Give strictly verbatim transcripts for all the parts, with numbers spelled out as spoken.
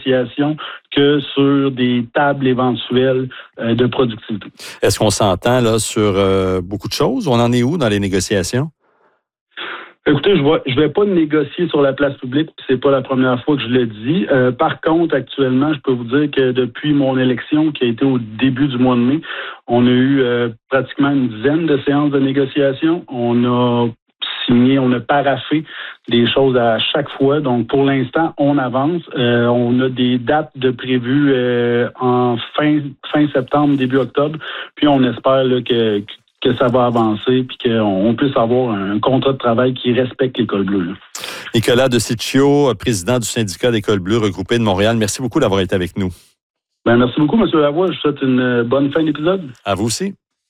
négociations que sur des tables éventuelles euh, de productivité. Est-ce qu'on s'entend là sur euh, beaucoup de choses? On en est où dans les négociations? Écoutez, je ne je vais pas négocier sur la place publique, puis c'est pas la première fois que je le dis. Euh, par contre, actuellement, je peux vous dire que depuis mon élection, qui a été au début du mois de mai, on a eu euh, pratiquement une dizaine de séances de négociation. On a signé, on a paraphé des choses à chaque fois. Donc, pour l'instant, on avance. Euh, on a des dates de prévues euh, en fin, fin septembre, début octobre. Puis, on espère là, que... que ça va avancer puis qu'on puisse avoir un contrat de travail qui respecte l'École bleue. Là. Nicolas De Ciccio, président du syndicat d'École bleue regroupée de Montréal, merci beaucoup d'avoir été avec nous. Ben, merci beaucoup, M. Lavoie. Je vous souhaite une bonne fin d'épisode. À vous aussi.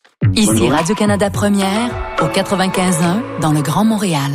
Ici Radio-Canada Première, au quatre-vingt-quinze un, dans le Grand Montréal.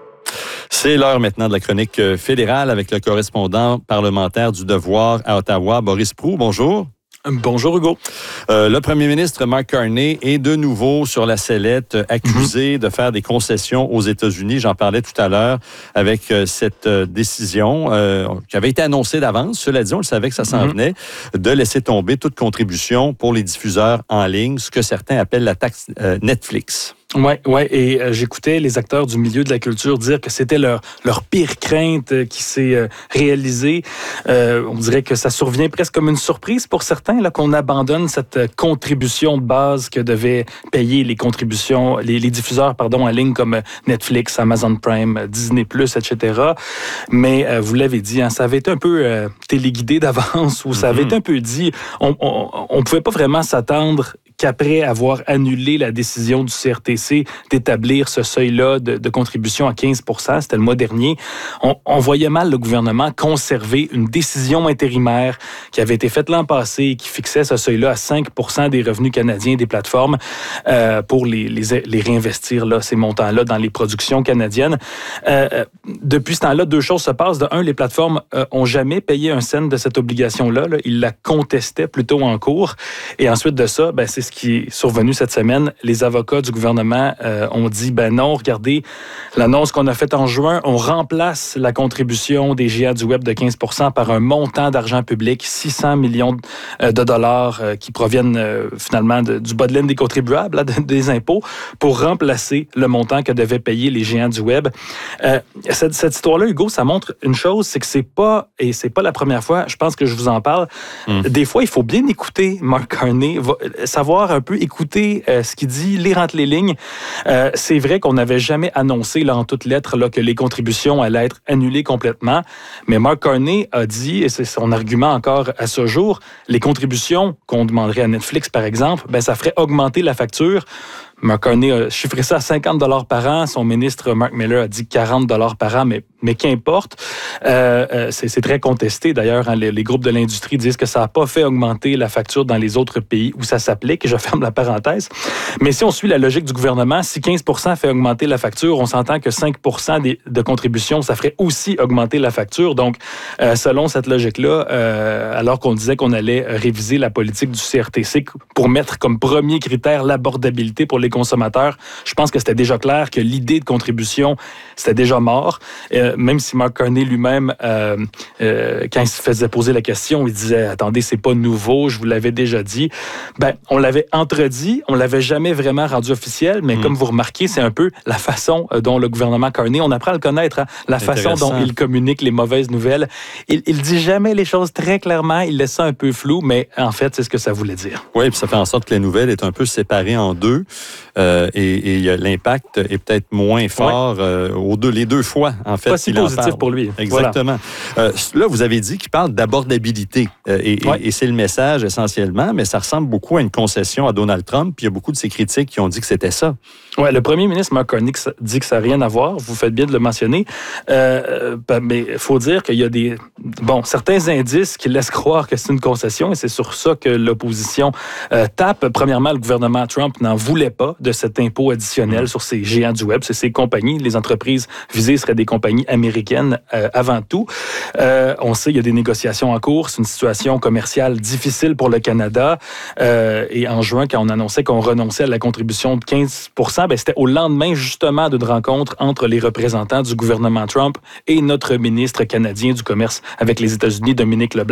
C'est l'heure maintenant de la chronique fédérale avec le correspondant parlementaire du Devoir à Ottawa, Boris Proulx. Bonjour. Bonjour Hugo. Euh, le premier ministre Mark Carney est de nouveau sur la sellette, accusé mm-hmm. de faire des concessions aux États-Unis. J'en parlais tout à l'heure avec euh, cette euh, décision euh, qui avait été annoncée d'avance. Cela dit, on le savait que ça s'en mm-hmm. venait, de laisser tomber toute contribution pour les diffuseurs en ligne, ce que certains appellent la taxe euh, Netflix. Oui, ouais, et euh, j'écoutais les acteurs du milieu de la culture dire que c'était leur, leur pire crainte euh, qui s'est euh, réalisée. Euh, on dirait que ça survient presque comme une surprise pour certains, là, qu'on abandonne cette euh, contribution de base que devaient payer les contributions, les, les diffuseurs, pardon, en ligne comme Netflix, Amazon Prime, Disney plus, et cetera. Mais euh, vous l'avez dit, hein, ça avait été un peu euh, téléguidé d'avance, ou ça avait mm-hmm. été un peu dit. On, on, on pouvait pas vraiment s'attendre qu'après avoir annulé la décision du C R T C d'établir ce seuil-là de, de contribution à quinze pour cent, c'était le mois dernier, on, on voyait mal le gouvernement conserver une décision intérimaire qui avait été faite l'an passé et qui fixait ce seuil-là à cinq pour cent des revenus canadiens des plateformes euh, pour les, les, les réinvestir, là, ces montants-là, dans les productions canadiennes. Euh, depuis ce temps-là, deux choses se passent. De un, les plateformes euh, ont jamais payé un cent de cette obligation-là. Là. Ils la contestaient plutôt en cours. Et ensuite de ça, ben, c'est ce qui est survenu cette semaine. Les avocats du gouvernement euh, ont dit, ben non, regardez, l'annonce qu'on a faite en juin, on remplace la contribution des géants du web de quinze pour cent par un montant d'argent public, six cents millions de dollars euh, qui proviennent euh, finalement de, du bas de laine des contribuables, là, de, des impôts, pour remplacer le montant que devaient payer les géants du web. Euh, cette, cette histoire-là, Hugo, ça montre une chose, c'est que c'est pas, et c'est pas la première fois, je pense que je vous en parle, mm. des fois, il faut bien écouter Mark Carney, va, savoir un peu écouter euh, ce qu'il dit, lire entre les lignes. Euh, c'est vrai qu'on n'avait jamais annoncé là, en toutes lettres là, que les contributions allaient être annulées complètement, mais Mark Carney a dit, et c'est son argument encore à ce jour, les contributions qu'on demanderait à Netflix, par exemple, ben, ça ferait augmenter la facture. Mark Carney a chiffré ça à cinquante dollars par an. Son ministre, Mark Miller, a dit quarante dollars par an, mais, mais qu'importe. Euh, euh, c'est, c'est très contesté, d'ailleurs. Hein, les, les groupes de l'industrie disent que ça n'a pas fait augmenter la facture dans les autres pays où ça s'applique. Je ferme la parenthèse. Mais si on suit la logique du gouvernement, si quinze pour cent fait augmenter la facture, on s'entend que cinq pour cent des, de contributions, ça ferait aussi augmenter la facture. Donc, euh, selon cette logique-là, euh, alors qu'on disait qu'on allait réviser la politique du C R T C pour mettre comme premier critère l'abordabilité pour les consommateurs, je pense que c'était déjà clair que l'idée de contribution, c'était déjà mort. Euh, même si Mark Carney lui-même, euh, euh, quand il se faisait poser la question, il disait « Attendez, c'est pas nouveau, je vous l'avais déjà dit. » Ben, on l'avait entredit, on l'avait jamais vraiment rendu officiel, mais mmh. comme vous remarquez, c'est un peu la façon dont le gouvernement Carney, on apprend à le connaître, hein, la façon dont il communique les mauvaises nouvelles. Il, il dit jamais les choses très clairement, il laisse ça un peu flou, mais en fait, c'est ce que ça voulait dire. Oui, puis ça fait en sorte que la nouvelle est un peu séparée en deux. Euh, et, et l'impact est peut-être moins fort ouais. euh, aux deux, les deux fois, en fait. Pas si positif pour lui. Exactement. Voilà. Euh, là, vous avez dit qu'il parle d'abordabilité. Euh, et, ouais. et, et c'est le message essentiellement, mais ça ressemble beaucoup à une concession à Donald Trump. Puis il y a beaucoup de ses critiques qui ont dit que c'était ça. Oui, le premier ministre Mark Carney dit que ça n'a rien à voir. Vous faites bien de le mentionner. Euh, mais il faut dire qu'il y a des bon certains indices qui laissent croire que c'est une concession et c'est sur ça que l'opposition euh, tape. Premièrement, le gouvernement Trump n'en voulait pas de cet impôt additionnel mmh. sur ces géants du web, c'est ces compagnies. Les entreprises visées seraient des compagnies américaines euh, avant tout. Euh, on sait qu'il y a des négociations en cours. C'est une situation commerciale difficile pour le Canada. Euh, et en juin, quand on annonçait qu'on renonçait à la contribution de quinze pour cent, ben, c'était au lendemain justement d'une rencontre entre les représentants du gouvernement Trump et notre ministre canadien du commerce avec les États-Unis, Dominique Leblanc.